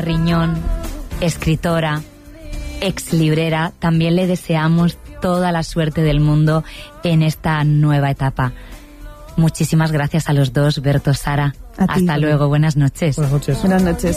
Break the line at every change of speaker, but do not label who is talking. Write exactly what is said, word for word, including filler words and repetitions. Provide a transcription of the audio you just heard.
Riñón, escritora, ex librera, también le deseamos toda la suerte del mundo en esta nueva etapa. Muchísimas gracias a los dos, Berto, Sara. Hasta luego, buenas noches.
Buenas noches.
Buenas noches.